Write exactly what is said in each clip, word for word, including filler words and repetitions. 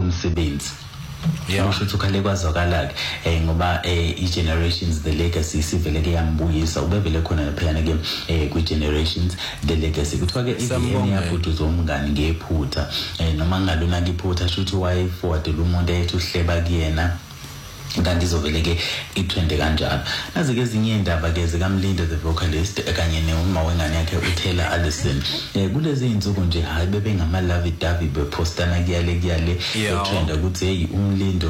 ngomsebenzi. Yeah, usho ukhale kwazwakala eh ngoba eh i generations the legacy sivele ke yambuyisa ubevele khona laphana ke eh kwi generations the legacy kuthiwa ke izini yaphuthi zomngani ngephutha eh noma ngalona liphutha shuthi waye forward umuntu ethu hleba kuyena kanti izovele ke itrend kanjalo. Nazi ke ezinye indaba ke zikaMlindo the vocalist kanye neuma wengane yakhe uTaylor Allison eh kulezi insuku nje hayi bebe ngama love davi bepostana kuyale kuyale trend ukuthi hey uMlindo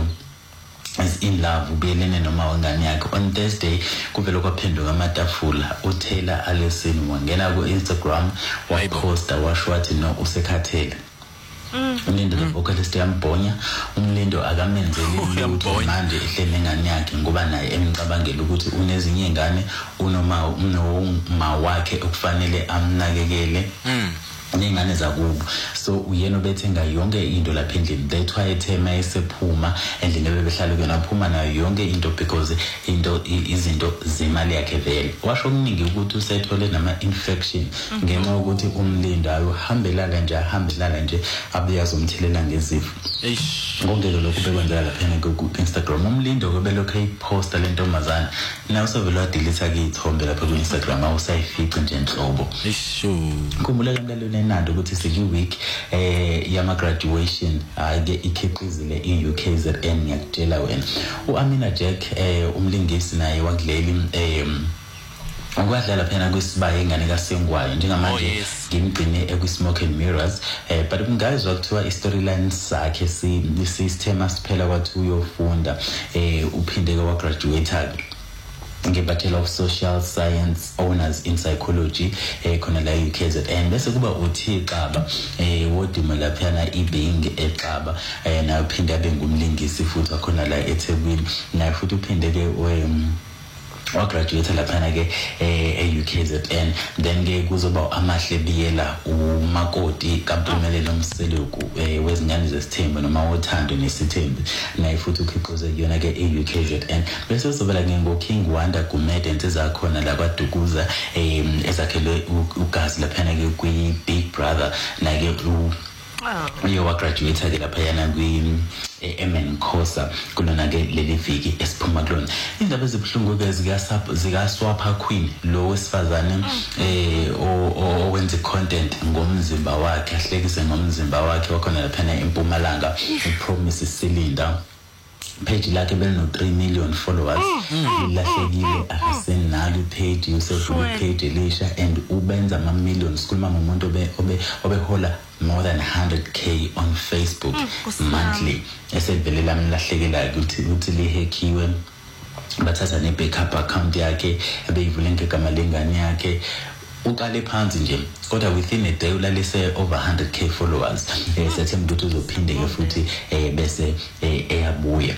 is in love ubelene noma wengane yakhe. On Thursday kuvela kwaphenduka amatafula uTaylor Allison wangena ku Instagram waposta washo wathi no usekhathele. Umlindo the vocalist yambhonya uMlindo akamenzeli lutho manje ehlele ngane yakhe ngoba naye emcabangela ukuthi unezinye ingane unoma unoma wakhe okufanele amnakekele nengane zakubo, so uyena obethenga yonke into lapha endlini. That's why ethema esephuma endlini bebehlala kuyona phuma nayo yonke into because into izinto zemali yakhe vele. Washo okuningi ukuthi usethole nama infection ngenxa ukuthi uMlindo ayohambelana nje ahambelana nje abuyaza umthelela ngezifo. Eish ngongelo lokhu bekwenzeka lapha ku Instagram. uMlindo kobelokho iposta lentombazana na usovela delete ke ithombe lapha ku Instagram awusayifici nje enhlobo. Eish khumbula ke nando ukuthi seki week eh yama graduation ake ikhiqizile i U K Z N ngiyakutshela wena uAmina Jack eh umlingisi naye wakuleli eh akwadlala phela kwisibaye ingane kaSengwayo njengamanje ngimgcine ekwiSmoke and Mirrors eh but ungazwa kuthiwa istoryline sakhe si system siphela kwathi uyofunda eh uphinde ke wa graduate nge Bachelor of Social Science Honors in Psychology eh khona la U K Z N bese kuba uthi Xaba eh woduma laphana iBing eXaba eh na uphinde abe ngumlingisi futhi khona la eThekwini na futhi uphinde ke wa graduate laphana ke eh U K Z N. Then ke kuzoba amahle biyela uMakoti kaMpumelelo Mseluku eh wezingane zesithembu noma wothando nesithembu naye futhi ukhiqize yona ke e U K Z N. Bese uzobela ke ngo King Wanda Gumede enza khona la kwaDukuza eh ezakhelwe ugazi laphana ke kwi Big Brother na ke u uyo wa graduate ke lapha yana kwi M N Khosa kulona ke leli viki esiphuma kulona. Indaba ezibhlungu ke zika zika Swapha Queen lo wesifazane eh owenza content ngomzimba wakhe ahlekise ngomzimba wakhe wakhona lapha eMpumalanga uPromise Cylinder page lakhe belino three million followers ilahlekile akasenalo page usevula page elisha and ubenza ama millions kuluma umuntu obe obehola more than one hundred K on Facebook monthly. Esevelela mlahlekela ukuthi uthi lihackiwe bathatha ne backup account yakhe ebeyivule ngegama lengane yakhe uqale phansi nje kodwa within a day ulalise over one hundred K followers esethe ukuthi uzophinde ke futhi eh bese eyabuya.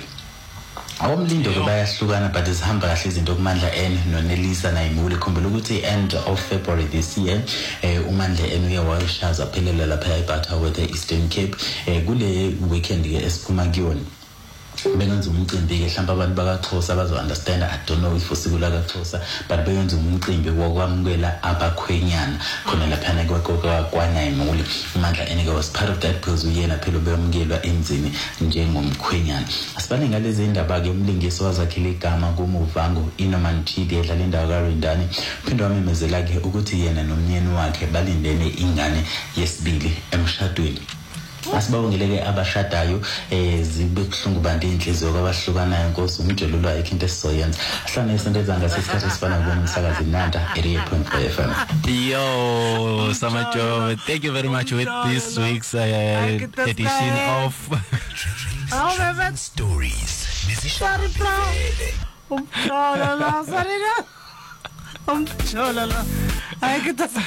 Awumlindo ke bayahlukana but isihamba kahle izinto kuMandla N noNelisa Nayimule khombela ukuthi end of February this year eh uMandla N uye wayishaza phelela lapha eButterworth eEastern Cape eh kule weekend ke esiphuma kuyona bengenza umcimbi ke mhlawumbe abantu bakaXhosa bazo understand. I don't know if usikula kaXhosa but bengenza umcimbi wokwamukela abakhwenyana khona lapha na kwaNayimule. uMandla N ke was part of that because uyena phela beyamukelwa emzini njengomkhwenyana. Asibane ngalezi indaba ke umlingisi wazakhile igama kuMuvango Inoman Chidi edlala indawo kaRindani phinde wamemezela ke ukuthi yena nomnyeni wakhe balindene ingane yesibili emshadweni. Asibawongeleke abashadayo eh zibe kuhlungu bantu inhliziyo kwabahlukanayo Nkosi umjululo ayikho into esizoyenza ahlane isentezanga sesikhathi esifana ngomsakazi Nanda eighty-eight point four F M. Yo Samajo, thank you very much with this week's uh, edition of Oh Stories. Sorry bro. Um la la sorry la. Um la la. Ay que te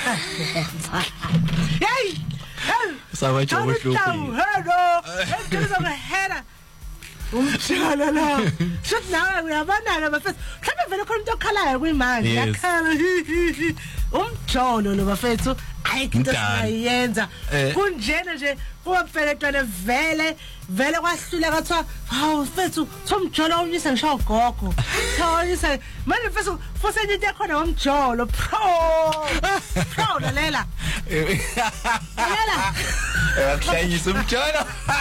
Hey! Samajo uhluphi. Hello. Ngizwa ngehera. Umtshela la. Shut now uyabana bafethu. Mhlawumbe vele khona into okhalayo kwimanje yakhala. Umjolo lo bafethu ayikho into esiyenza. Kunjena nje kuwaphelekane vele vele kwahlula kathiwa hawu mfethu thomjolo unyisa ngisho gogo. Thonyisa manje mfethu futhi into ekhona womjolo pro. Pro lalela. Lalela. Akuhlanyisa umjolo.